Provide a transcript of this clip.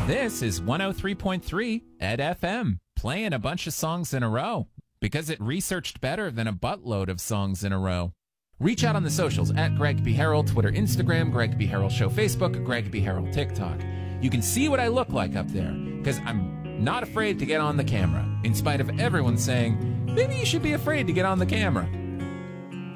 This is 103.3 Ed FM, playing a bunch of songs in a row because it researched better than a buttload of songs in a row. Reach out on the socials at Greg B. Harrell, Twitter, Instagram, Greg B. Harrell Show, Facebook, Greg B. Harrell, TikTok. You can see what I look like up there because I'm not afraid to get on the camera, in spite of everyone saying, maybe you should be afraid to get on the camera.